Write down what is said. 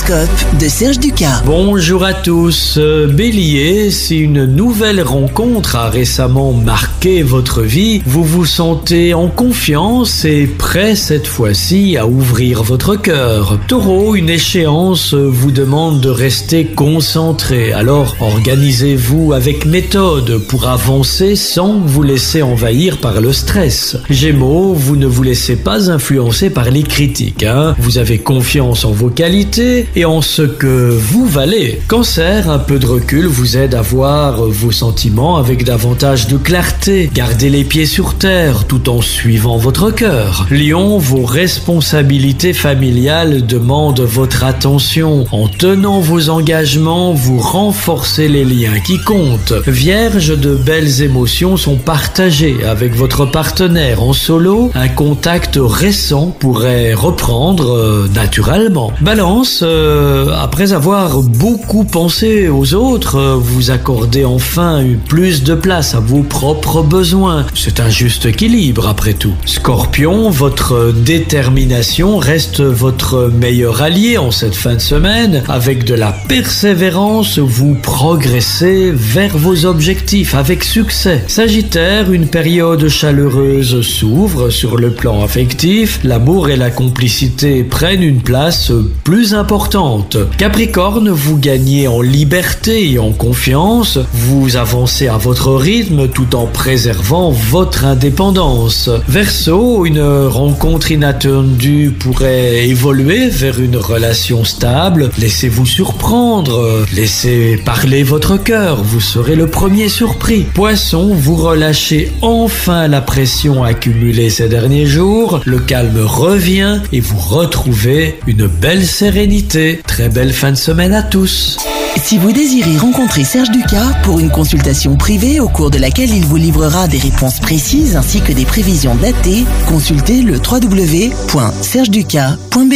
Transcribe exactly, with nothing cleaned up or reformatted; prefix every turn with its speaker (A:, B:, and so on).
A: L'horoscope de Serge Ducas.
B: Bonjour à tous. Euh, Bélier, si une nouvelle rencontre a récemment marqué votre vie, vous vous sentez en confiance et prêt cette fois-ci à ouvrir votre cœur. Taureau, une échéance vous demande de rester concentré, alors organisez-vous avec méthode pour avancer sans vous laisser envahir par le stress. Gémeaux, vous ne vous laissez pas influencer par les critiques, hein. Vous avez confiance en vos qualités et en ce que vous valez. Cancer, un peu de recul vous aide à voir vos sentiments avec davantage de clarté. Gardez les pieds sur terre tout en suivant votre cœur. Lion, vos responsabilités familiales demandent votre attention. En tenant vos engagements, vous renforcez les liens qui comptent. Vierge, de belles émotions sont partagées avec votre partenaire. En solo, un contact récent pourrait reprendre euh, naturellement. Balance, euh, après avoir beaucoup pensé aux autres, euh, vous accordez enfin plus de place à vos propres besoins. C'est un juste équilibre après tout. Scorpion, votre détermination reste votre meilleur allié en cette fin de semaine. Avec de la persévérance, vous progressez vers vos objectifs avec succès. Sagittaire, une période chaleureuse s'ouvre sur le plan affectif. L'amour et la complicité prennent une place plus importante. Capricorne, vous gagnez en liberté et en confiance. Vous avancez à votre rythme tout en préservant votre indépendance. Verseau, une rencontre inattendue pourrait évoluer vers une relation stable. Laissez-vous surprendre. Laissez parler votre cœur. Vous serez le premier surpris. Poisson, vous relâchez enfin la pression accumulée ces derniers jours. Le calme revient et vous retrouvez une belle sérénité. Très belle fin de semaine à tous.
A: Si vous désirez rencontrer Serge Ducas pour une consultation privée au cours de laquelle il vous livrera des réponses précises ainsi que des prévisions datées, consultez le w w w point serge ducas point b e.